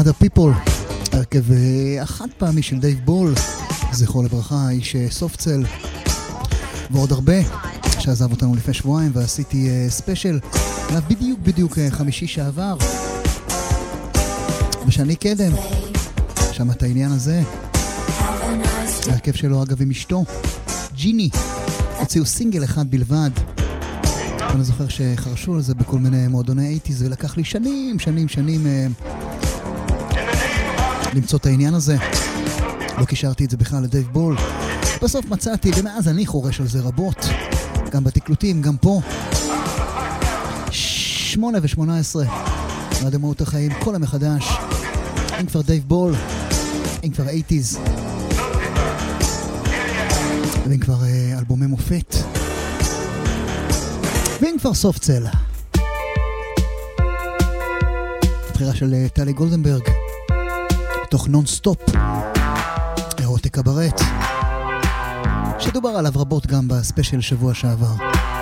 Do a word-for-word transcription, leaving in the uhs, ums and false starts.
Other People, הרכב החד פעמי של דייב בול, זכרו לברכה, איש סופטסל, ועוד הרבה, שעזב אותנו לפני שבועיים, ועשיתי ספיישל עליו בדיוק בדיוק חמישי שעבר, ושאני קדם, שמעת העניין הזה, הרכב שלו אגב עם אשתו, ג'יני, הוציאו סינגל אחד בלבד, אני זוכר שחרשו על זה בכל מיני מועדוני שמונים, ולקח לי שנים, שנים, שנים למצוא את העניין הזה. לא קישרתי את זה בכלל לדייב בול. בסוף מצאתי, ומאז אני חורש על זה רבות. גם בתקלוטים, גם פה. שמונה ושמונה עשרה. ועד אמרות החיים, כל המחדש. אין כבר דייב בול. אין כבר שמונים. ואין כבר uh, אלבומי מופת. ואין כבר סופטסל. הבחירה של uh, טלי גולדנברג. תוך נון סטופ. אירוטי קברט. שדובר עליו רבות גם בספיישל שבוע שעבר.